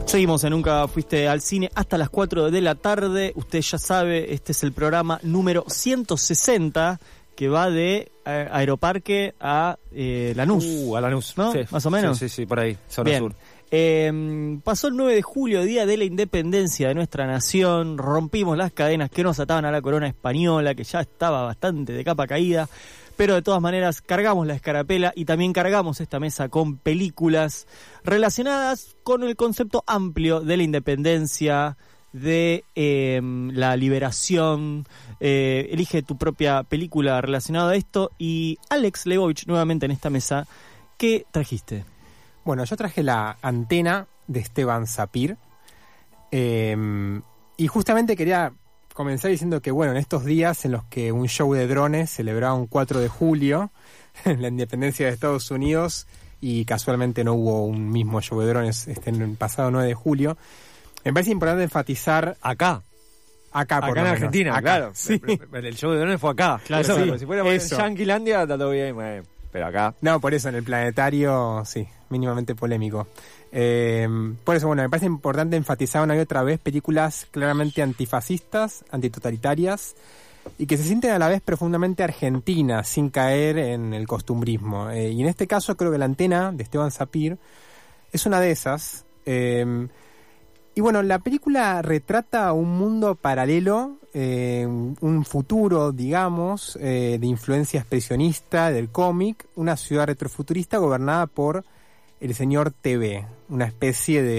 Seguimos en Nunca Fuiste al Cine hasta las 4 de la tarde. Usted ya sabe, este es el programa número 160 que va de Aeroparque a Lanús. A Lanús, ¿no? Sí. Más o menos. Sí, por ahí, zona Bien. sur. Pasó el 9 de julio, Día de la Independencia de nuestra nación. Rompimos las cadenas que nos ataban a la corona española, que ya estaba bastante de capa caída. Pero de todas maneras cargamos la escarapela y también cargamos esta mesa con películas relacionadas con el concepto amplio de la independencia, de la liberación. Elige tu propia película relacionada a esto. Y Alex Leibovich, nuevamente en esta mesa, ¿qué trajiste? Bueno, yo traje La Antena de Esteban Sapir. Y justamente quería comenzar diciendo que, bueno, en estos días en los que un show de drones celebraba un 4 de julio, la independencia de Estados Unidos, y casualmente no hubo un mismo show de drones en el pasado 9 de julio, me parece importante enfatizar... Acá por en lo Argentina, menos. claro. Sí. El show de drones fue acá. Claro, eso, sí. si fuera en Eso. Yanquilandia, está todo bien, bueno, pero acá... No, por eso, en el planetario, sí, mínimamente polémico. Por eso, bueno, me parece importante enfatizar una y otra vez películas claramente antifascistas, antitotalitarias, y que se sienten a la vez profundamente argentinas, sin caer en el costumbrismo. Y en este caso creo que La Antena, de Esteban Sapir, es una de esas. Y bueno, la película retrata un mundo paralelo, un futuro, digamos, de influencia expresionista del cómic, una ciudad retrofuturista gobernada por el señor TV, una especie de